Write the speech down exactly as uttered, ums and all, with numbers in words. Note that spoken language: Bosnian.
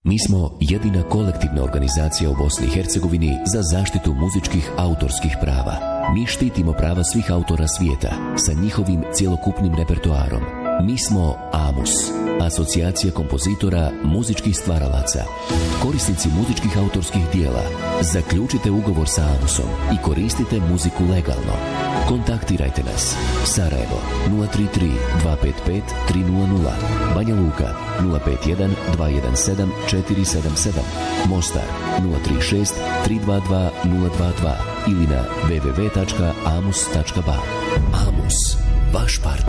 Mi smo jedina kolektivna organizacija u Bosni i Hercegovini za zaštitu muzičkih autorskih prava. Mi štitimo prava svih autora svijeta sa njihovim cjelokupnim repertoarom. Mi smo AMUS, Asocijacija kompozitora muzičkih stvaralaca. Korisnici muzičkih autorskih dijela, zaključite ugovor sa AMUSom i koristite muziku legalno. Kontaktirajte nas. Sarajevo nula tri tri dva pet pet tri nula nula, Banja Luka nula pet jedan dva jedan sedam četiri sedam sedam, Mostar nula tri šest tri dva dva nula dva dva ili na w w w tačka amus tačka ba. AMUS, vaš partner.